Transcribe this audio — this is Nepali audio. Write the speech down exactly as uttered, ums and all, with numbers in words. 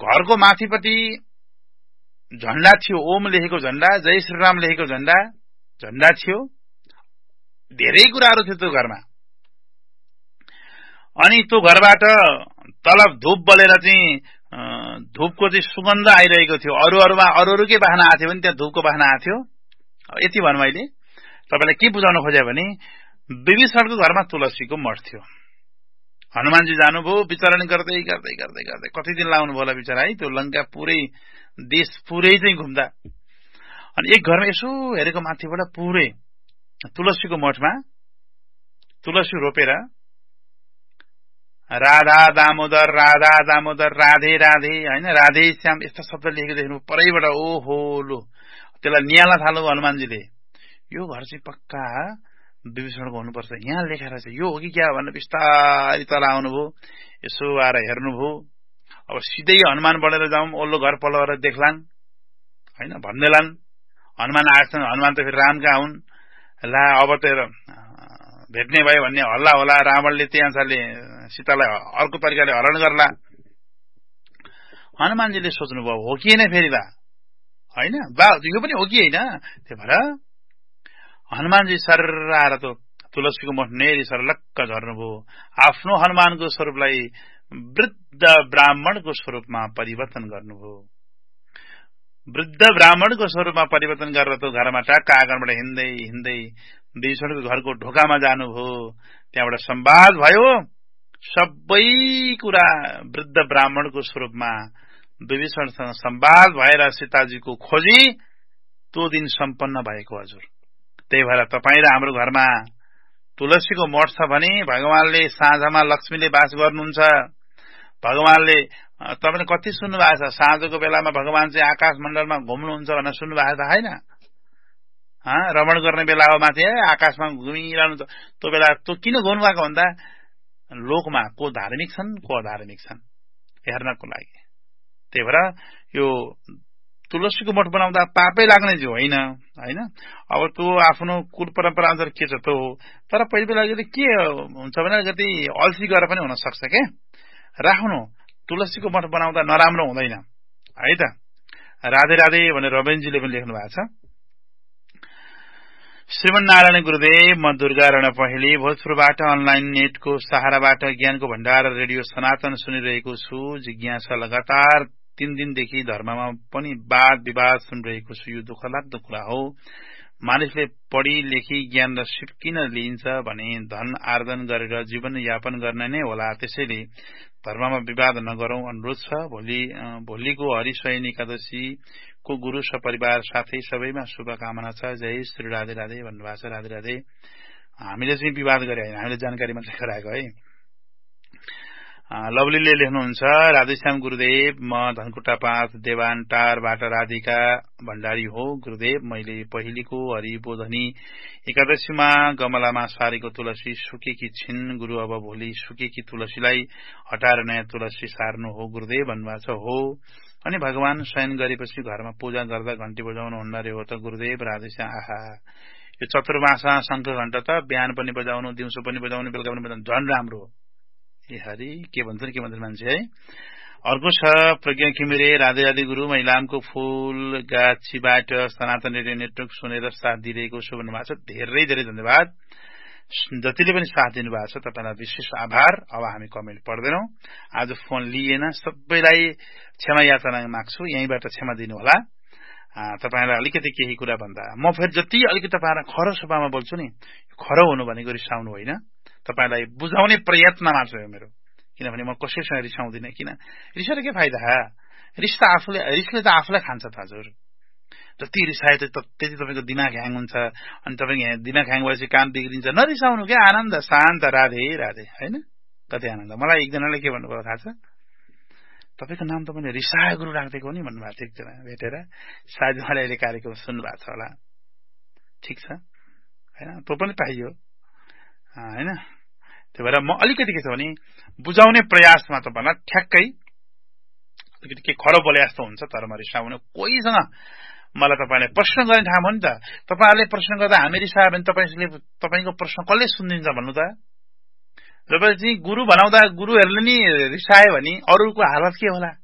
घरको माथिपट्टि झण्डा थियो, ओम लेखेको झण्डा, जय श्रीराम लेखेको झण्डा झण्डा थियो, धेरै कुराहरू थियो त्यो घरमा। अनि त्यो घरबाट तल धूप बलेर चाहिँ धूपको चाहिँ सुगन्ध आइरहेको थियो। अरू अरूमा अरू अरूकै बाहना आएको थियो भने त्यहाँ धूपको बाहना आएको थियो। यति भन्नु मैले तपाईलाई के बुझाउन खोजे भने विभीषणको घरमा तुलसीको मठ थियो। हनुमानजी जानुभयो, विचरण गर्दै गर्दै गर्दै गर्दै कति दिन लाग्नु भयो होला बिचरा है, त्यो लंका पुरै देश पुरै चाहिँ घुम्दा। अनि एक घरमा यसो हेरेको माथिबाट पुरै तुलसीको मठमा तुलसी रोपेर राधा दामोदर राधा दामोदर राधे राधे हैन, राधे श्याम यस्ता शब्द लेखेको देख्नु परैबाट। ओहो लो, त्यसलाई नियाल्न थाल्नु हनुमानजीले। यो घर चाहिँ पक्का विभीषणको हुनुपर्छ, यहाँ लेखेर चाहिँ यो हो कि क्या भनेर बिस्तारै तल आउनुभयो। यसो आएर हेर्नुभयो। अब सिधै हनुमान बढेर जाउँ, ओल्लो घर पल्लो गरेर देख्लान् हैन भन्दैलान्। हनुमान आएछन्, हनुमान त फेरि रामका हुन्। ला अब त भेट्ने भयो भन्ने हल्ला होला, रावणले त्यही अनुसारले सीतालाई अर्को तरिकाले हरण गर्ला। हनुमानजीले सोच्नुभयो हो कि होइन फेरि बा हैन, बा यो पनि हो कि होइन। त्यही भएर हनुमानजी सर आएर त तुलसीको मठ नेरी सर लक्क झर्नुभयो। आफ्नो हनुमानको स्वरूपलाई वृद्ध ब्राह्मणको स्वरूपमा परिवर्तन गर्नुभयो। वृद्ध ब्राह्मणको स्वरूपमा परिवर्तन गरेर त घरमा टाक्क आँगनबाट हिँड्दै हिँड्दै विभीषणको घरको ढोकामा जानुभयो। त्यहाँबाट संवाद भयो। सबै कुरा वृद्ध ब्राह्मणको स्वरूपमा विभीषणसँग संवाद भएर सीताजीको खोजी त्यो दिन सम्पन्न भएको हजुर। त्यही भएर तपाईँ र हाम्रो घरमा तुलसीको मठ छ भने भगवानले साँझमा लक्ष्मीले वास गर्नुहुन्छ। भगवानले तपाईले कति सुन्नु भएको छ, साँझको बेलामा भगवान चाहिँ आकाश मण्डलमा घुम्नुहुन्छ भनेर सुन्नु भएको छ हैन? रमण गर्ने बेला हो, माथि आकाशमा घुमिरहनु। त्यो बेला त्यो किन घुम्नु भएको भन्दा लोकमा को धार्मिक छन् को अधार्मिक छन् हेर्नको लागि। त्यही भएर यो तुलसीको मठ बनाउँदा पापै लाग्ने चाहिँ होइन हैन। अब त्यो आफ्नो कुल परम्परा अनुसार के छ त्यो हो। तर पहिलो बेला के हुन्छ भने अलिकति अल्छी गरेर पनि हुन सक्छ के, राख्नु तुलसीको मठ बनाउँदा नराम्रो हुँदैन है त। राधे राधे भनेर रविनजीले पनि लेख्नु भएको छ। श्रीमन्नारायण गुरुदेव, म दुर्गा रण पहेली भोजपुरबाट अनलाइन नेटको सहाराबाट ज्ञानको भण्डार रेडियो सनातन सुनिरहेको छु। जिज्ञासा लगातार तीन दिनदेखि धर्ममा पनि वाद विवाद सुनिरहेको छु। यो दुःखलाग्दो कुरा हो। मानिसले पढी लेखी ज्ञान र सिप किन लिइन्छ भने धन आर्जन गरेर जीवन यापन गर्न नै होला। त्यसैले धर्ममा विवाद नगरौं अनुरोध छ। भोलि भोलिको हरिशयनी एकादशी को गुरु सपरिवार साथै सबैमा शुभकामना छ। जय श्री राधे राधे भन्नुभएको छ। राधे राधे। हामीले चाहिँ विवाद गरे हैन, हामीले जानकारी मात्रै गराएको है। लवलीले लेख्नुहुन्छ, राधेश्याम गुरुदेव, म धनकुटा पाँच देवानटारबाट राधिका भण्डारी हो। गुरुदेव, मैले पहिलेको हरिबोधनी एकादशीमा गमलामा सारेको तुलसी सुकेकी छिन्। गुरु, अब भोलि सुकेकी तुलसीलाई हटाएर नयाँ तुलसी सार्नु हो गुरुदेव भन्नुभएको छ। हो। अनि भगवान शयन गरेपछि घरमा पूजा गर्दा घण्टी बजाउनु हुन्न रे हो त गुरुदेव। राधेश्याम, आहा, यो चतुर्मासा शंख घण्ट त बिहान पनि बजाउनु, दिउँसो पनि बजाउनु, बेलुका पनि बजाउनु, झन् राम्रो हो। ए हरि, के भन्छन् के भन्छन् मान्छे है। अर्को छ प्रज्ञा घिमिरे, राधे राधे गुरु, महिलामको फूल गाछीबाट सनातन रेडियो नेटवर्क सुनेर साथ दिइरहेको छु भन्नुभएको छ। धेरै धेरै धन्यवाद। जतिले पनि साथ दिनुभएको छ तपाईलाई विशेष आभार। अब हामी कमेन्ट पढ्दैनौं, आज फोन लिएन। सबैलाई क्षमा याचना माग्छु, यहीँबाट क्षमा दिनु होला। तपाईलाई अलिकति केही कुरा भन्दा म फेरि जति अलिकति तपाईलाई खरो स्वभावमा बोल्छु नि, खरो हुनु भनेको रिसाउनु होइन, तपाईलाई बुझाउने प्रयत्न मात्र हो मेरो। किनभने म कसैसँग रिसाउँदिन। किन रिसाएर के फाइदा? रिस त आफूले रिसले त आफूलाई खान्छ त हजुर। जति रिसाए त्यति तपाईँको दिमाग ह्याङ हुन्छ। अनि तपाईँको दिमाग ह्याङ भएपछि काम बिग्रिन्छ। नरिसाउनु क्या, आनन्द शान्त राधे राधे होइन। कति आनन्द। मलाई एकजनाले के भन्नुभयो थाहा छ? तपाईँको नाम तपाईँले रिसाय गुरु राखिदिएको नि भन्नुभएको थियो एकजना भेटेर। सायद उहाँले अहिले कार्यक्रम सुन्नु भएको छ होला। ठिक छ होइन, त्यो पनि पाइयो होइन। त्यही भएर म अलिकति के छ भने बुझाउने प्रयासमा तपाईँलाई ठ्याक्कै अलिकति के खरो बोले जस्तो हुन्छ। तर म रिसाउने कोहीसँग मलाई तपाईँले प्रश्न गर्ने ठाउँ हो नि त। तपाईँहरूले प्रश्न गर्दा हामी रिसायो भने तपाईँले तपाईँको प्रश्न कसले सुनिदिन्छ भन्नु त? जब चाहिँ गुरु बनाउँदा गुरुहरूले नि रिसायो भने अरूको हालत के होला?